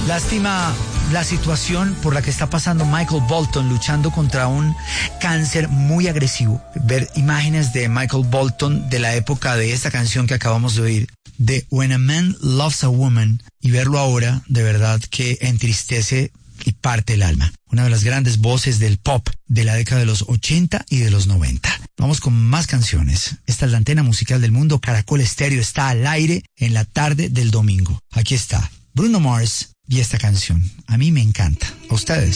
Lástima la situación por la que está pasando Michael Bolton luchando contra un cáncer muy agresivo. Ver imágenes de Michael Bolton de la época de esta canción que acabamos de oír, de When a Man Loves a Woman, y verlo ahora, de verdad que entristece y parte el alma. Una de las grandes voces del pop de la década de los 80 y de los 90. Vamos con más canciones. Esta es la antena musical del mundo. Caracol Estéreo está al aire en la tarde del domingo. Aquí está Bruno Mars y esta canción. A mí me encanta. ¿A ustedes?